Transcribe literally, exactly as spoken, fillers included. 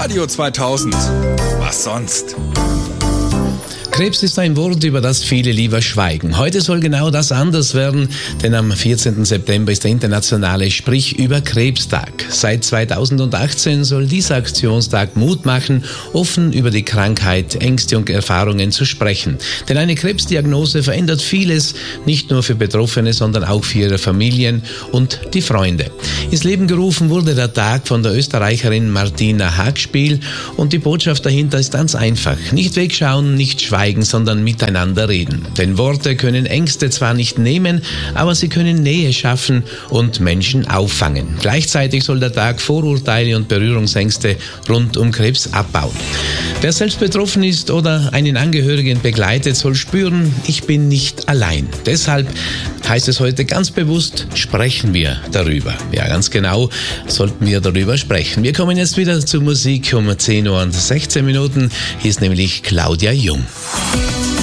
Radio zweitausend. Was sonst? Krebs ist ein Wort, über das viele lieber schweigen. Heute soll genau das anders werden, denn am vierzehnten September ist der internationale Sprich über Krebstag. Seit zweitausendachtzehn soll dieser Aktionstag Mut machen, offen über die Krankheit, Ängste und Erfahrungen zu sprechen. Denn eine Krebsdiagnose verändert vieles, nicht nur für Betroffene, sondern auch für ihre Familien und die Freunde. Ins Leben gerufen wurde der Tag von der Österreicherin Martina Hagspiel und die Botschaft dahinter ist ganz einfach. Nicht wegschauen, nicht schweigen, sondern miteinander reden. Denn Worte können Ängste zwar nicht nehmen, aber sie können Nähe schaffen und Menschen auffangen. Gleichzeitig soll der Tag Vorurteile und Berührungsängste rund um Krebs abbauen. Wer selbst betroffen ist oder einen Angehörigen begleitet, soll spüren, ich bin nicht allein. Deshalb heißt es heute ganz bewusst, sprechen wir darüber. Ja, ganz genau sollten wir darüber sprechen. Wir kommen jetzt wieder zur Musik um zehn Uhr und sechzehn Minuten. Hier ist nämlich Claudia Jung.